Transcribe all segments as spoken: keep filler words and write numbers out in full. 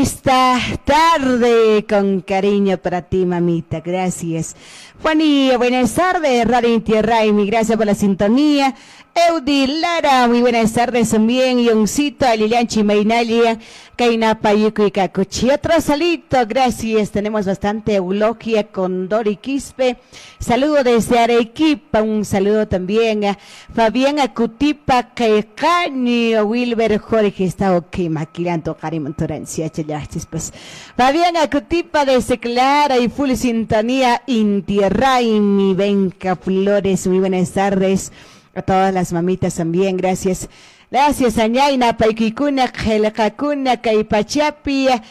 Esta tarde con cariño para ti, mamita, gracias. Juanía, buenas tardes, Radio Inti Raymi, gracias por la sintonía. Eudi Lara, muy buenas tardes también. Yoncito, Lilian Chimainalia, Kaina Payuco y Cacuchi. Otro salito, gracias. Tenemos bastante eulogia con Dori Quispe. Saludo desde Arequipa, un saludo también a Fabián Acutipa, Caecani, Wilber Jorge, está ok, maquilando Karim Torancia, pues. Fabián Acutipa desde Clara y full sintonía Inti Raymi, Benca Flores, muy buenas tardes. A todas las mamitas también, gracias. Gracias, Añaina, Paikikuna, Jelacacuna, Caipachapia,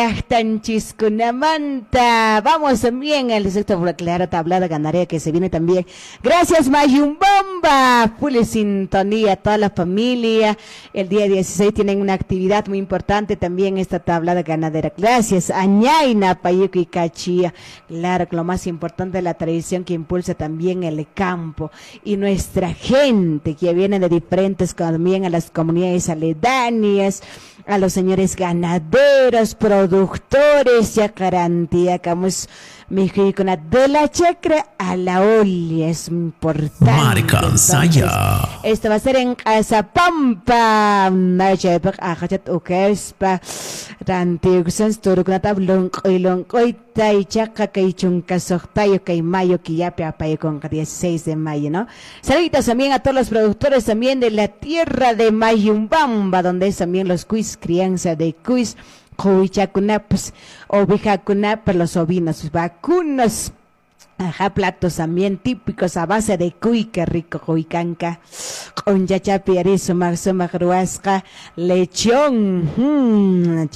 Llachtanchiscunamanta. Vamos también al sector por aclarar tablada ganarea que se viene también. Gracias, Mayumbomba, full sintonía, toda la familia. El día dieciséis tienen una actividad muy importante también esta tablada ganadera. Gracias, Añaina, Payuco y Cachía. Claro, lo más importante es la tradición que impulsa también el campo y nuestra gente que viene de diferentes también a las comunidades aledañas, a los señores ganaderos, productores, ya garantía que vamos mexicana de la chacra a la olla, es importante. Marca Saya. Esto va a ser en Casapampa, Najep, Ajachat Ukespa, Rantiuxens, Turucnatab, Loncoy, Loncoita y Chaca, Kaichunca, Sojtayo, Kaimayo, Kiyape, Apayo con dieciséis de mayo, ¿no? Saluditos también a todos los productores también de la tierra de Mayumbamba, donde es también los cuis, crianza de cuis. Covichacunaps, ovejacunapas, los ovinos, vacunos, ajá, platos también típicos a base de cuy, que rico, cuicanca, con yachapi, arizo, marzo, magruasca, lechón, mmm,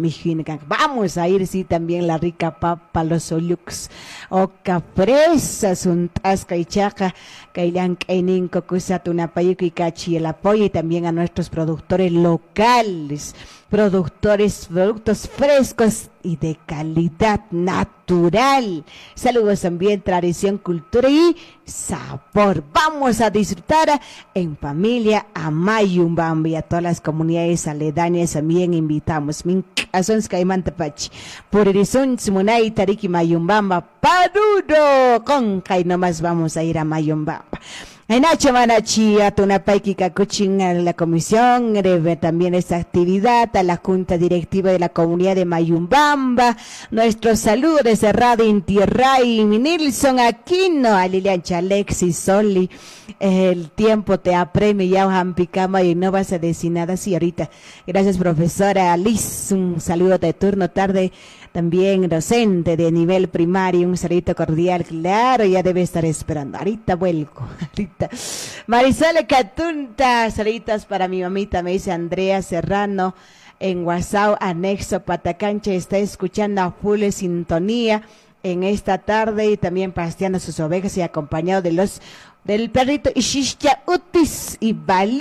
vamos a ir, sí, también la rica papa, los olux, oca, fresas, un tasca y chaca, Kailan Kainin, Cocusatuna, Payuco y Cachi, el apoyo y también a nuestros productores locales, productores, productos frescos y de calidad natural. Saludos también, tradición, cultura y sabor. Vamos a disfrutar en familia a Mayumbamba y a todas las comunidades aledañas también invitamos. Mincasons Caimantapachi, Puririzun, Simunay, Tariki, Mayumbamba, Paduro, con Kai nomás vamos a ir a Mayumbamba. Nacho Manachi, a Tunapaiki Cacuchin, a la comisión, debe también esta actividad, a la junta directiva de la comunidad de Mayumbamba, nuestros saludos desde Radio Inti Raymi, Nilson Aquino, a Lilian Chalexi, Soli, el tiempo te apremia, ya Jampicama y no vas a decir nada así ahorita. Gracias, profesora Alice, un saludo de turno tarde. También docente de nivel primario, un saludo cordial, claro, ya debe estar esperando. Ahorita vuelco, ahorita. Marisol Catunta, saluditos para mi mamita, me dice Andrea Serrano, en Guasao, anexo Patacancha, está escuchando a full sintonía en esta tarde y también pasteando sus ovejas y acompañado de los del perrito Ishishya Utis y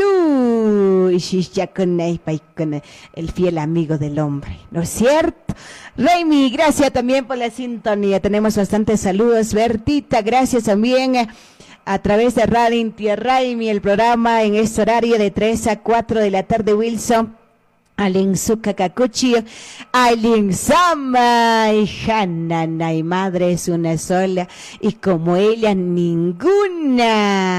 Balú, Ishishya con el fiel amigo del hombre, ¿no es cierto? Raymi, gracias también por la sintonía, tenemos bastantes saludos. Bertita, gracias también a, a través de Radio Inti Raymi, el programa en este horario de tres a cuatro de la tarde, Wilson. Alinsuka Cacuchi, Alinsama y Hanana y madre es una sola y como ella ninguna.